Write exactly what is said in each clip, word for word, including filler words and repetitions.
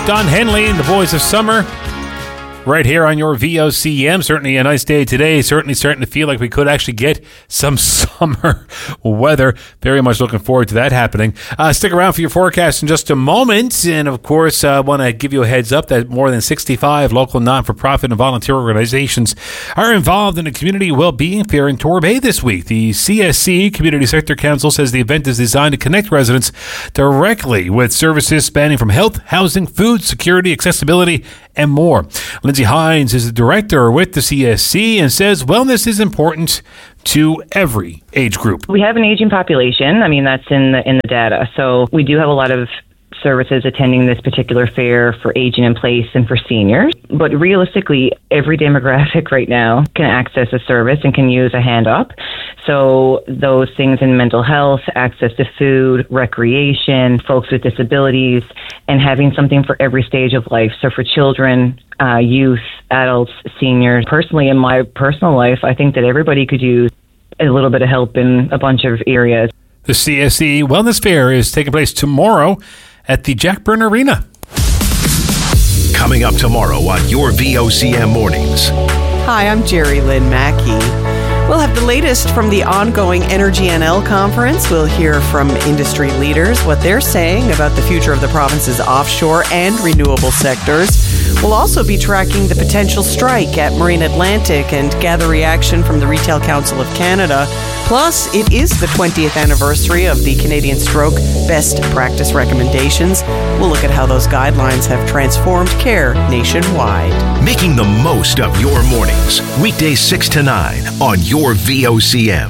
Don Henley and the Boys of Summer right here on your V O C M. Certainly a nice day today. Certainly starting to feel like we could actually get some summer weather. Very much looking forward to that happening. Uh, stick around for your forecast in just a moment. And of course, I uh, want to give you a heads up that more than sixty-five local non-for-profit and volunteer organizations are involved in a community well-being fair in Torbay this week. The C S C, Community Sector Council, says the event is designed to connect residents directly with services spanning from health, housing, food, security, accessibility, and more. Lindsay Hines is the director with the C S C and says wellness is important to every age group. We have an aging population. I mean, that's in the in the data. So we do have a lot of services attending this particular fair for aging in place and for seniors. But realistically, every demographic right now can access a service and can use a hand up. So those things in mental health, access to food, recreation, folks with disabilities, and having something for every stage of life. So for children, uh, youth, adults, seniors. Personally, in my personal life, I think that everybody could use a little bit of help in a bunch of areas. The C S C Wellness Fair is taking place tomorrow at the Jack Byrne Arena. Coming up tomorrow on your V O C M Mornings. Hi, I'm Jerry Lynn Mackey. We'll have the latest from the ongoing Energy N L conference. We'll hear from industry leaders, what they're saying about the future of the province's offshore and renewable sectors. We'll also be tracking the potential strike at Marine Atlantic and gather reaction from the Retail Council of Canada. Plus, it is the twentieth anniversary of the Canadian Stroke Best Practice Recommendations. We'll look at how those guidelines have transformed care nationwide. Making the most of your mornings. Weekdays six to nine on your V O C M.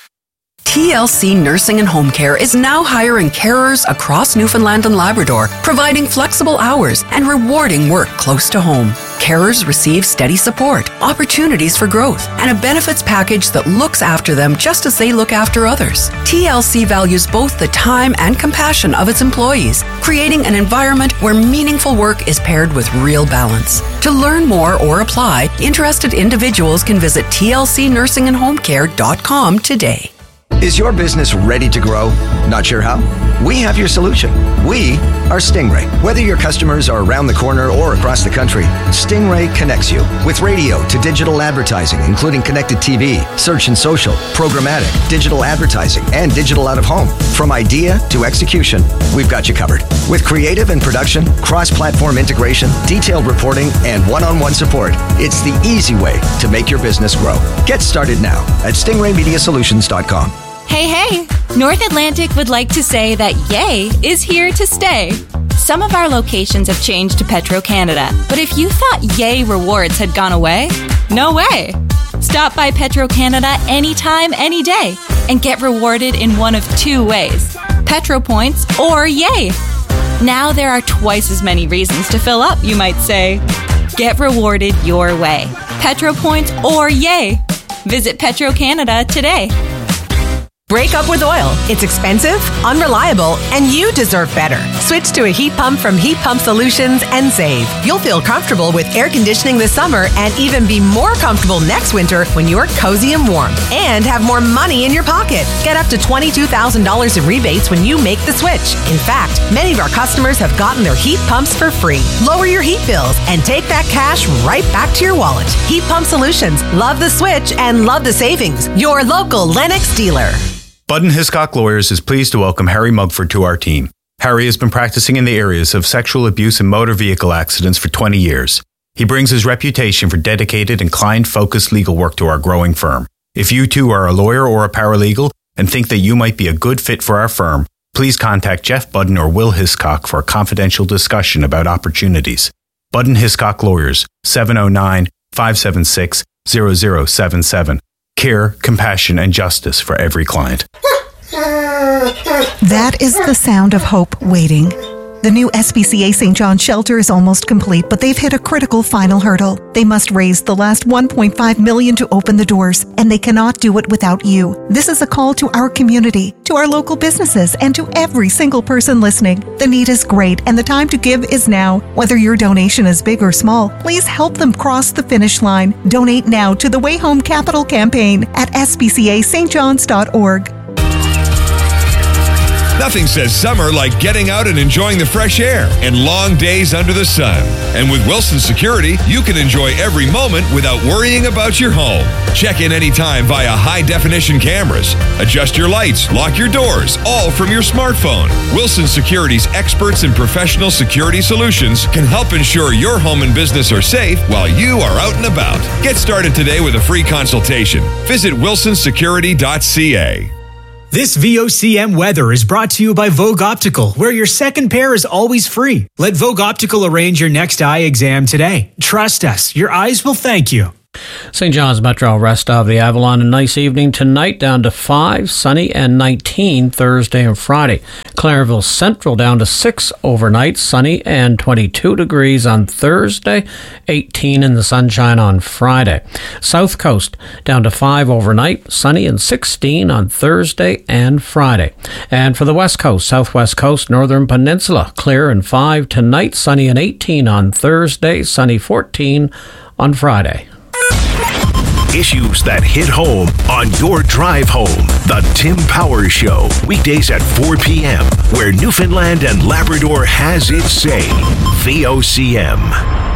T L C Nursing and Home Care is now hiring carers across Newfoundland and Labrador, providing flexible hours and rewarding work close to home. Carers receive steady support, opportunities for growth, and a benefits package that looks after them just as they look after others. T L C values both the time and compassion of its employees, creating an environment where meaningful work is paired with real balance. To learn more or apply, interested individuals can visit T L C nursing and home care dot com today. Is your business ready to grow? Not sure how? We have your solution. We are Stingray. Whether your customers are around the corner or across the country, Stingray connects you with radio to digital advertising, including connected T V, search and social, programmatic, digital advertising, and digital out of home. From idea to execution, we've got you covered. With creative and production, cross-platform integration, detailed reporting, and one-on-one support, it's the easy way to make your business grow. Get started now at stingray media solutions dot com. Hey, hey! North Atlantic would like to say that Yay is here to stay. Some of our locations have changed to Petro-Canada, but if you thought Yay rewards had gone away, no way! Stop by Petro-Canada anytime, any day, and get rewarded in one of two ways, Petro Points or Yay. Now there are twice as many reasons to fill up, you might say. Get rewarded your way, Petro Points or Yay. Visit Petro-Canada today. Break up with oil. It's expensive, unreliable, and you deserve better. Switch to a heat pump from Heat Pump Solutions and save. You'll feel comfortable with air conditioning this summer and even be more comfortable next winter when you're cozy and warm. And have more money in your pocket. Get up to twenty-two thousand dollars in rebates when you make the switch. In fact, many of our customers have gotten their heat pumps for free. Lower your heat bills and take that cash right back to your wallet. Heat Pump Solutions. Love the switch and love the savings. Your local Lennox dealer. Budden Hiscock Lawyers is pleased to welcome Harry Mugford to our team. Harry has been practicing in the areas of sexual abuse and motor vehicle accidents for twenty years. He brings his reputation for dedicated and client-focused legal work to our growing firm. If you too are a lawyer or a paralegal and think that you might be a good fit for our firm, please contact Jeff Budden or Will Hiscock for a confidential discussion about opportunities. Budden Hiscock Lawyers, seven oh nine, five seven six, zero zero seven seven. Care, compassion, and justice for every client. That is the sound of hope waiting. The new S P C A Saint John shelter is almost complete, but they've hit a critical final hurdle. They must raise the last one point five million dollars to open the doors, and they cannot do it without you. This is a call to our community, to our local businesses, and to every single person listening. The need is great, and the time to give is now. Whether your donation is big or small, please help them cross the finish line. Donate now to the Way Home Capital campaign at s p c a st johns dot org. Nothing says summer like getting out and enjoying the fresh air and long days under the sun. And with Wilson Security, you can enjoy every moment without worrying about your home. Check in anytime via high-definition cameras. Adjust your lights, lock your doors, all from your smartphone. Wilson Security's experts in professional security solutions can help ensure your home and business are safe while you are out and about. Get started today with a free consultation. Visit wilson security dot c a. This V O C M weather is brought to you by Vogue Optical, where your second pair is always free. Let Vogue Optical arrange your next eye exam today. Trust us, your eyes will thank you. Saint John's Metro, rest of the Avalon, a nice evening tonight, down to five, sunny, and nineteen Thursday and Friday. Clareville Central down to six overnight, sunny, and twenty-two degrees on Thursday, eighteen in the sunshine on Friday. South Coast down to five overnight, sunny, and sixteen on Thursday and Friday. And for the West Coast, Southwest Coast, Northern Peninsula, clear and five tonight, sunny, and eighteen on Thursday, sunny, fourteen on Friday. Issues that hit home on your drive home. The Tim Powers Show, weekdays at four p.m., where Newfoundland and Labrador has its say. V O C M.